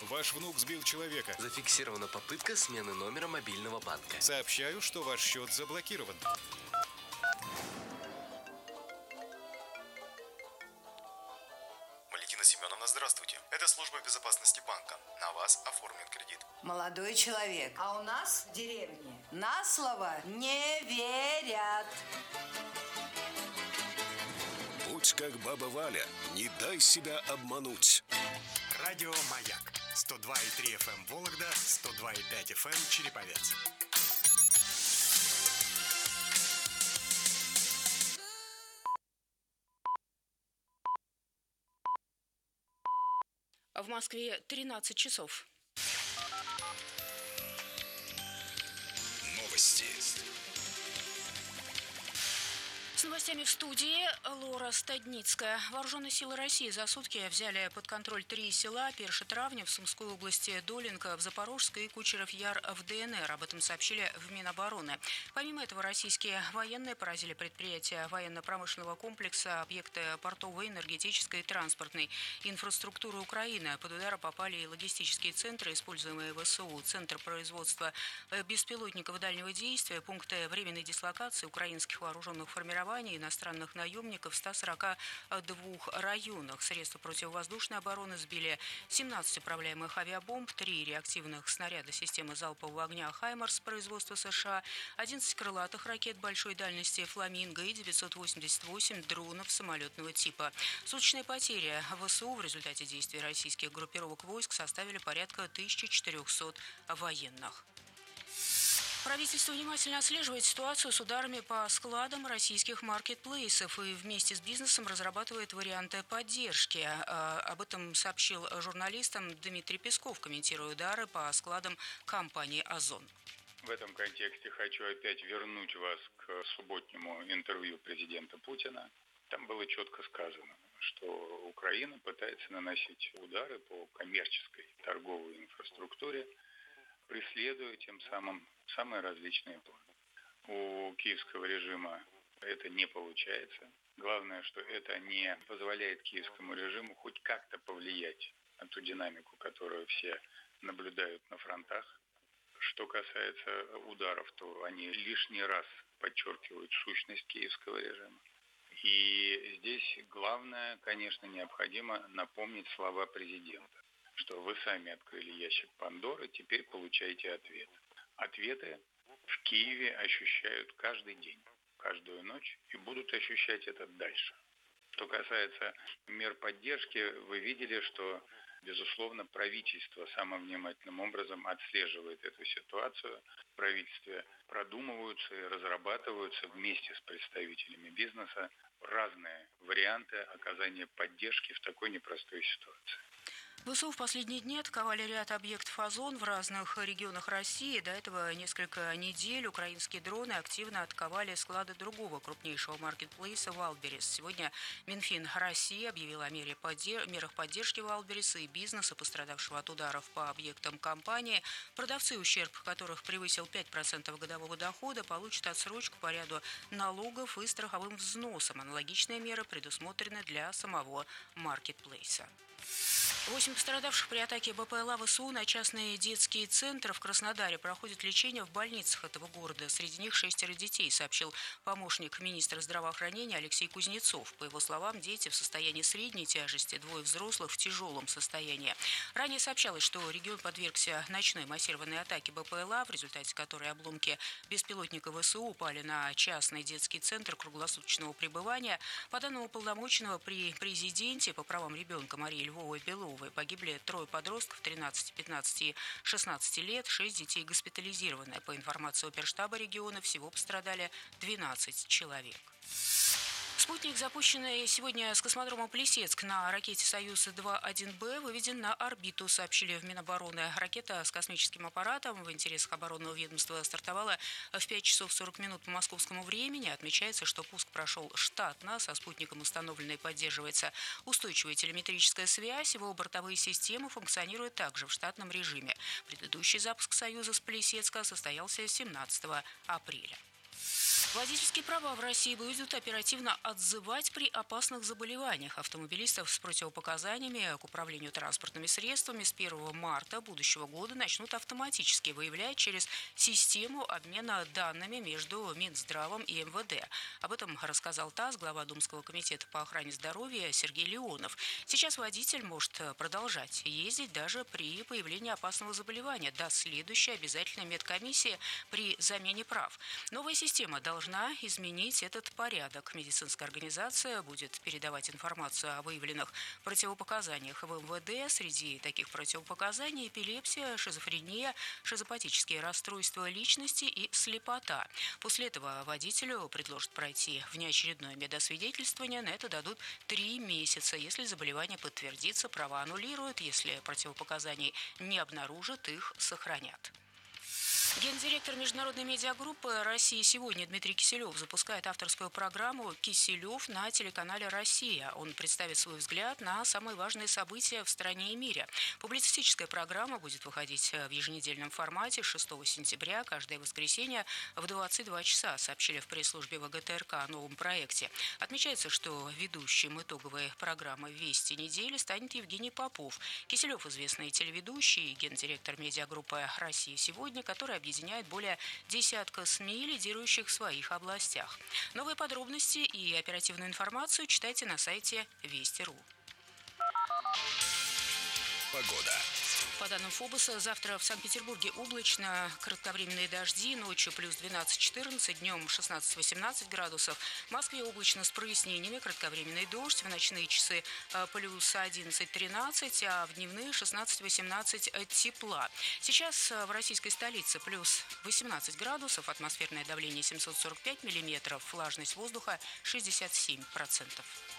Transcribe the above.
Ваш внук сбил человека. Зафиксирована попытка смены номера мобильного банка. Сообщаю, что ваш счет заблокирован. Валентина Семеновна, здравствуйте. Это служба безопасности банка. На вас оформлен кредит. Молодой человек, а у нас в деревне на слово не верят. Будь как баба Валя, не дай себя обмануть. Радио «Маяк». 102,3 FM Вологда, 102,5 FM Череповец. В Москве 13 часов. Новости. С новостями в студии Лора Стадницкая. Вооруженные силы России за сутки взяли под контроль 3 села: Першетравня в Сумской области, Долинка в Запорожской и Кучеров-Яр в ДНР. Об этом сообщили в Минобороны. Помимо этого, российские военные поразили предприятия военно-промышленного комплекса, объекты портовой, энергетической и транспортной инфраструктуры Украины. Под удары попали и логистические центры, используемые ВСУ, центр производства беспилотников дальнего действия, пункты временной дислокации украинских вооруженных формирований, иностранных наемников в 142 районах. Средства противовоздушной обороны сбили 17 управляемых авиабомб, 3 реактивных снаряда системы залпового огня «Хаймарс» производства США, 11 крылатых ракет большой дальности «Фламинго» и 988 дронов самолетного типа. Суточные потери ВСУ в результате действий российских группировок войск составили порядка 1400 военных. Правительство внимательно отслеживает ситуацию с ударами по складам российских маркетплейсов и вместе с бизнесом разрабатывает варианты поддержки. Об этом сообщил журналистам Дмитрий Песков, комментируя удары по складам компании «Озон». В этом контексте хочу опять вернуть вас к субботнему интервью президента Путина. Там было четко сказано, что Украина пытается наносить удары по коммерческой торговой инфраструктуре, преследуя тем самым самые различные планы. У киевского режима это не получается. Главное, что это не позволяет киевскому режиму хоть как-то повлиять на ту динамику, которую все наблюдают на фронтах. Что касается ударов, то они лишний раз подчеркивают сущность киевского режима. И здесь главное, конечно, необходимо напомнить слова президента, что вы сами открыли ящик Пандоры, теперь получаете ответ. Ответы в Киеве ощущают каждый день, каждую ночь и будут ощущать это дальше. Что касается мер поддержки, вы видели, что, безусловно, правительство самым внимательным образом отслеживает эту ситуацию. В правительстве продумываются и разрабатываются вместе с представителями бизнеса разные варианты оказания поддержки в такой непростой ситуации. ВСУ в последние дни атаковали ряд объектов «Озон» в разных регионах России. До этого несколько недель украинские дроны активно атаковали склады другого крупнейшего маркетплейса «Валберес». Сегодня Минфин России объявил о мерах поддержки «Валбереса» и бизнеса, пострадавшего от ударов по объектам компании. Продавцы, ущерб которых превысил 5% годового дохода, получат отсрочку по ряду налогов и страховым взносам. Аналогичные меры предусмотрены для самого маркетплейса. 8 пострадавших при атаке БПЛА ВСУ на частные детские центры в Краснодаре проходят лечение в больницах этого города. Среди них 6 детей, сообщил помощник министра здравоохранения Алексей Кузнецов. По его словам, дети в состоянии средней тяжести, 2 взрослых в тяжелом состоянии. Ранее сообщалось, что регион подвергся ночной массированной атаке БПЛА, в результате которой обломки беспилотника ВСУ упали на частный детский центр круглосуточного пребывания. По данным уполномоченного при президенте по правам ребенка Марии Львовой Беловой, погибли 3 подростков 13, 15 и 16 лет, 6 детей госпитализированы. По информации оперштаба региона, всего пострадали 12 человек. Спутник, запущенный сегодня с космодрома Плесецк на ракете «Союз-2-1Б», выведен на орбиту, сообщили в Минобороны. Ракета с космическим аппаратом в интересах оборонного ведомства стартовала в 5 часов 40 минут по московскому времени. Отмечается, что пуск прошел штатно. Со спутником установлена и поддерживается устойчивая телеметрическая связь. Его бортовые системы функционируют также в штатном режиме. Предыдущий запуск «Союза» с Плесецка состоялся 17 апреля. Водительские права в России будут оперативно отзывать при опасных заболеваниях. Автомобилистов с противопоказаниями к управлению транспортными средствами с 1 марта будущего года начнут автоматически выявлять через систему обмена данными между Минздравом и МВД. Об этом рассказал ТАСС глава Думского комитета по охране здоровья Сергей Леонов. Сейчас водитель может продолжать ездить даже при появлении опасного заболевания до следующей обязательной медкомиссии при замене прав. Новая система должна изменить этот порядок. Медицинская организация будет передавать информацию о выявленных противопоказаниях в МВД. Среди таких противопоказаний эпилепсия, шизофрения, шизопатические расстройства личности и слепота. После этого водителю предложат пройти внеочередное медосвидетельствование. На это дадут 3 месяца. Если заболевание подтвердится, права аннулируют. Если противопоказаний не обнаружат, их сохранят. Гендиректор международной медиагруппы «Россия сегодня» Дмитрий Киселев запускает авторскую программу «Киселев» на телеканале «Россия». Он представит свой взгляд на самые важные события в стране и мире. Публицистическая программа будет выходить в еженедельном формате 6 сентября, каждое воскресенье в 22 часа, сообщили в пресс-службе ВГТРК о новом проекте. Отмечается, что ведущим итоговой программы «Вести недели» станет Евгений Попов. Киселев – известный телеведущий и гендиректор медиагруппы «Россия сегодня», который объединяет более десятка СМИ, лидирующих в своих областях. Новые подробности и оперативную информацию читайте на сайте Вести.ру. Погода. По данным ФОБОСа, завтра в Санкт-Петербурге облачно, кратковременные дожди, ночью плюс 12-14, днем 16-18 градусов. В Москве облачно с прояснениями, кратковременный дождь, в ночные часы плюс 11-13, а в дневные 16-18 тепла. Сейчас в российской столице плюс 18 градусов, атмосферное давление 745 миллиметров, влажность воздуха 67%.